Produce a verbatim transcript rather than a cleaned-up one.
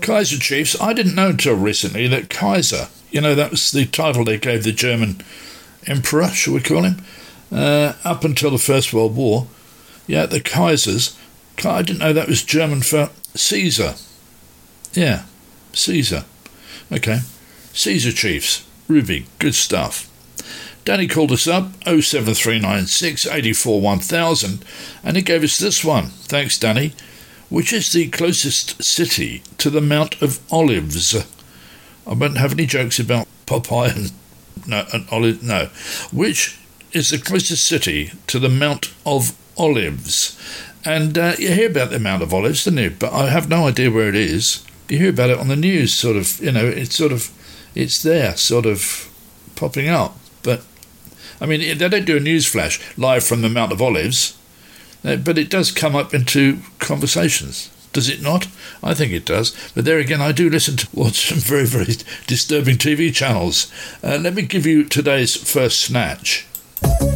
Kaiser Chiefs. I didn't know until recently that Kaiser, you know, that was the title they gave the German emperor, shall we call him, uh, up until the First World War. Yeah, the Kaisers. I didn't know that was German for Caesar. Yeah, Caesar. Okay. Caesar Chiefs. Ruby. Good stuff. Danny called us up, oh seven three nine six, eight four, one thousand, and he gave us this one. Thanks, Danny. Which is the closest city to the Mount of Olives? I won't have any jokes about Popeye and, no, and Olive. No. Which is the closest city to the Mount of Olives? And uh, you hear about the Mount of Olives, don't you? But I have no idea where it is. You hear about it on the news, sort of, you know, it's sort of, it's there, sort of popping up. But, I mean, they don't do a news flash live from the Mount of Olives, but it does come up into conversations. Does it not? I think it does. But there again, I do listen to watch some very, very disturbing T V channels. Uh, let me give you today's first snatch.